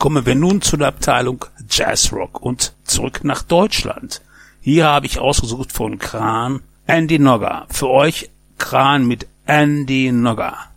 kommen wir nun zu der Abteilung Jazzrock und zurück nach Deutschland. Hier habe ich ausgesucht von Kran Andy Nogger. Für euch Kran mit Andy Nogger.